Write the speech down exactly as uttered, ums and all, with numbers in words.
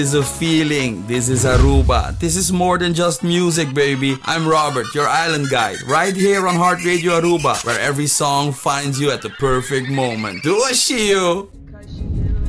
is a feeling. This is Aruba. This is more than just music, baby. I'm Robert, your island guide, right here on Heart Radio Aruba, where every song finds you at the perfect moment. Do I see you?